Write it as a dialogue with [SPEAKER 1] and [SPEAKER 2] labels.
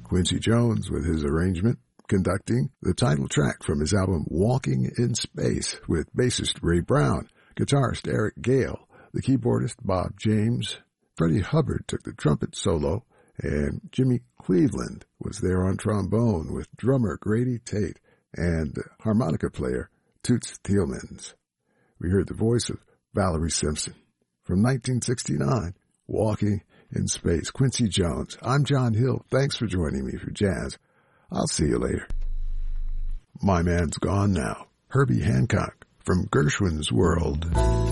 [SPEAKER 1] Quincy Jones with his arrangement, conducting the title track from his album Walking in Space with bassist Ray Brown, guitarist Eric Gale, the keyboardist Bob James. Freddie Hubbard took the trumpet solo, and Jimmy Cleveland was there on trombone with drummer Grady Tate and harmonica player Toots Thielmans. We heard the voice of Valerie Simpson. From 1969, Walking in Space, Quincy Jones. I'm John Hill. Thanks for joining me for Jazz. I'll see you later. My Man's Gone Now, Herbie Hancock from Gershwin's World.